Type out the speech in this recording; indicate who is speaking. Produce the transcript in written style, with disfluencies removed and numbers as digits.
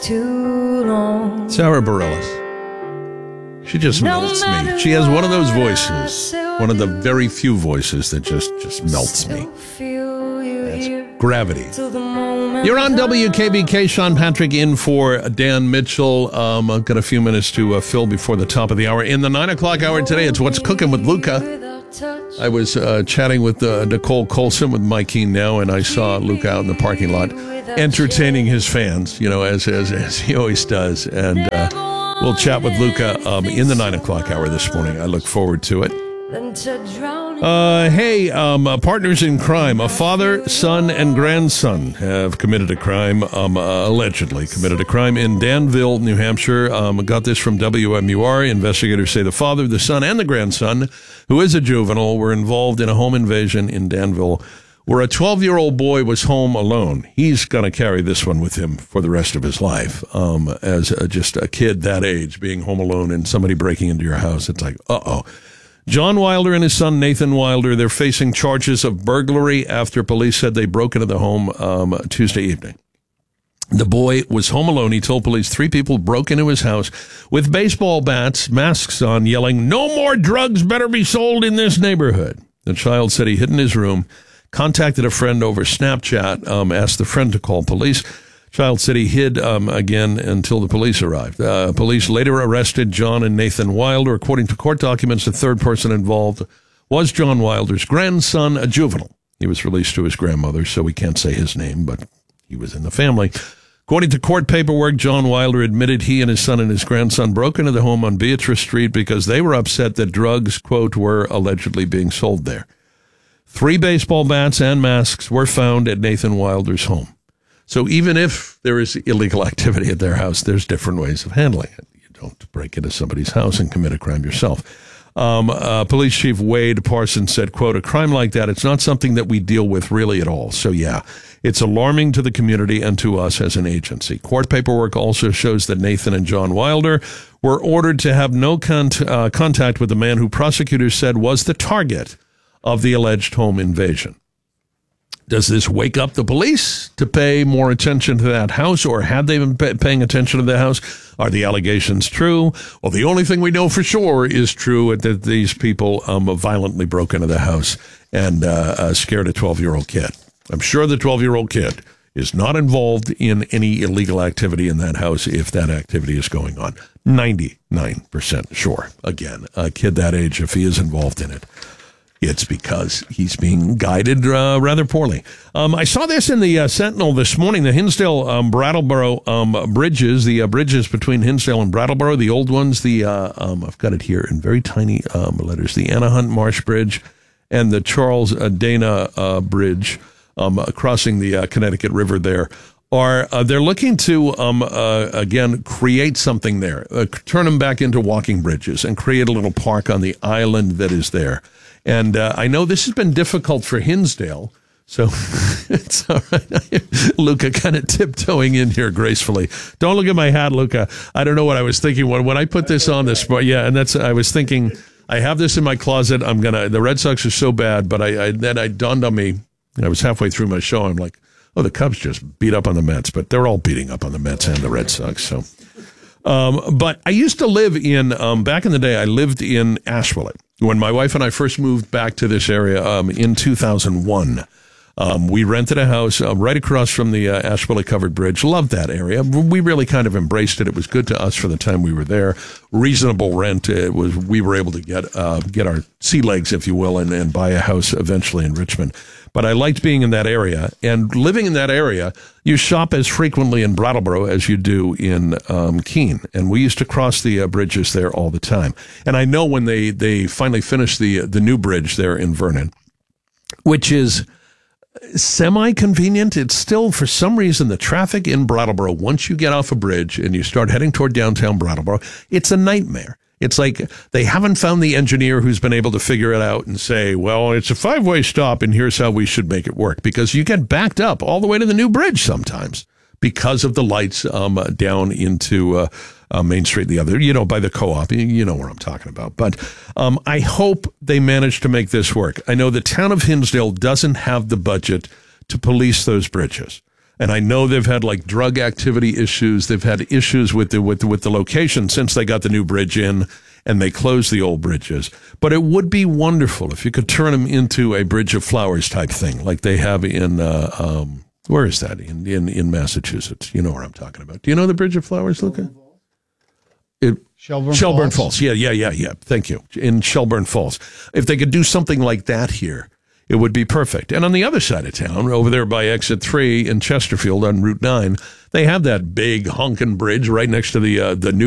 Speaker 1: too long.
Speaker 2: Sarah Bareilles. She just melts me. She has one of those voices, one of the very few voices that just melts me. That's Gravity. You're on WKBK. Sean Patrick in for Dan Mitchell. I've got a few minutes to fill before the top of the hour. In the 9 o'clock hour today, it's What's Cooking with Luca. I was chatting with Nicole Colson with Mike Keene now, and I saw Luca out in the parking lot entertaining his fans, as he always does. And we'll chat with Luca in the 9 o'clock hour this morning. I look forward to it. Partners in crime. A father, son, and grandson have committed a crime, allegedly committed a crime in Danville, New Hampshire. Got this from WMUR. Investigators say the father, the son, and the grandson, who is a juvenile, were involved in a home invasion in Danville, where a 12-year-old boy was home alone. He's going to carry this one with him for the rest of his life. As just a kid that age, being home alone and somebody breaking into your house, it's like, uh-oh. John Wilder and his son Nathan Wilder, they're facing charges of burglary after police said they broke into the home Tuesday evening. The boy was home alone. He told police 3 people broke into his house with baseball bats, masks on, yelling, "No more drugs better be sold in this neighborhood." The child said he hid in his room, contacted a friend over Snapchat, asked the friend to call police. Child said he hid again until the police arrived. Police later arrested John and Nathan Wilder. According to court documents, the third person involved was John Wilder's grandson, a juvenile. He was released to his grandmother, so we can't say his name, but he was in the family. According to court paperwork, John Wilder admitted he and his son and his grandson broke into the home on Beatrice Street because they were upset that drugs, quote, were allegedly being sold there. 3 baseball bats and masks were found at Nathan Wilder's home. So even if there is illegal activity at their house, there's different ways of handling it. You don't break into somebody's house and commit a crime yourself. Police Chief Wade Parsons said, quote, "A crime like that, it's not something that we deal with really at all. So yeah, it's alarming to the community and to us as an agency." Court paperwork also shows that Nathan and John Wilder were ordered to have no contact with the man who prosecutors said was the target of the alleged home invasion. Does this wake up the police to pay more attention to that house, or have they been paying attention to the house? Are the allegations true? Well, the only thing we know for sure is true that these people violently broke into the house and scared a 12-year-old kid. I'm sure the 12-year-old kid is not involved in any illegal activity in that house if that activity is going on. 99% sure. Again, a kid that age, if he is involved in it, it's because he's being guided rather poorly. I saw this in the Sentinel this morning, the Hinsdale-Brattleboro bridges, the bridges between Hinsdale and Brattleboro, the old ones, I've got it here in very tiny letters, the Anna Hunt Marsh Bridge and the Charles Dana Bridge crossing the Connecticut River there. They're looking to, again, create something there, turn them back into walking bridges and create a little park on the island that is there. And I know this has been difficult for Hinsdale, so it's all right. Luca kind of tiptoeing in here gracefully. Don't look at my hat, Luca. I don't know what I was thinking when I put this on this. Yeah, and I was thinking, I have this in my closet. The Red Sox are so bad, but then it dawned on me, I was halfway through my show, I'm like, oh, the Cubs just beat up on the Mets, but they're all beating up on the Mets and the Red Sox, so. But I used to live back in the day, I lived in Ashwillet. When my wife and I first moved back to this area in 2001, we rented a house right across from the Ashwillet Covered Bridge. Loved that area. We really kind of embraced it. It was good to us for the time we were there. Reasonable rent. We were able to get our sea legs, if you will, and buy a house eventually in Richmond. But I liked being in that area, and living in that area, you shop as frequently in Brattleboro as you do in Keene. And we used to cross the bridges there all the time. And I know when they finally finished the new bridge there in Vernon, which is semi-convenient, it's still, for some reason, the traffic in Brattleboro, once you get off a bridge and you start heading toward downtown Brattleboro, it's a nightmare. It's like they haven't found the engineer who's been able to figure it out and say, well, it's a 5-way stop and here's how we should make it work. Because you get backed up all the way to the new bridge sometimes because of the lights down into Main Street, the other, by the co-op. You know where I'm talking about. But I hope they manage to make this work. I know the town of Hinsdale doesn't have the budget to police those bridges. And I know they've had like drug activity issues. They've had issues with the location since they got the new bridge in and they closed the old bridges. But it would be wonderful if you could turn them into a Bridge of Flowers type thing, like they have in where is that in Massachusetts? You know where I'm talking about. Do you know the Bridge of Flowers, Luca? Shelburne Falls. Yeah. Thank you. In Shelburne Falls, if they could do something like that here, it would be perfect. And on the other side of town, over there by Exit 3 in Chesterfield on Route 9, they have that big honking bridge right next to the new